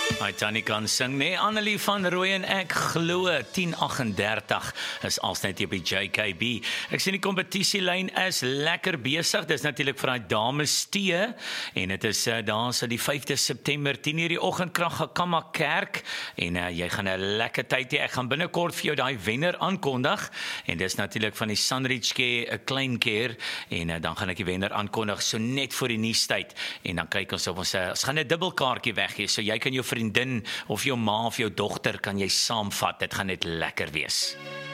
Hy Tannie kan sing, nee, Annelie van Rooyen, ek glo 10:38 is als net hier by JKB. Ek sien die kompetisielyn is lekker besig, dis natuurlik vir die dames tee, en het is daar so die 5de September, 10:00 die oggendkrag Gakama Kerk, en jy gaan 'n lekker tyd hê. Ek gaan binnekort vir jou daai wenner aankondig, en dis natuurlik van die Sunridge Care, 'n klein keer, en dan gaan ek die wenner aankondig, so net voor die nuustyd, en dan kyk ons of ons gaan 'n dubbelkaartjie weggee, so jy kan jou vriendin of jou ma of jou dogter kan jy saamvat, dit gaan net lekker wees.